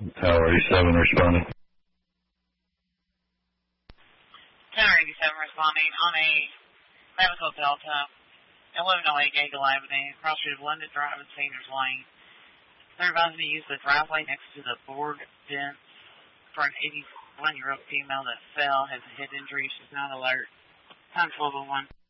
Tower 87 responding. Tower 87 responding on a Navajo Delta, 1108 Gagel Avenue, cross street of London Drive and Seniors Lane. They're advising me to use the driveway next to the board fence for an 81-year-old female that fell, has a head injury. She's not alert. Time's level 1.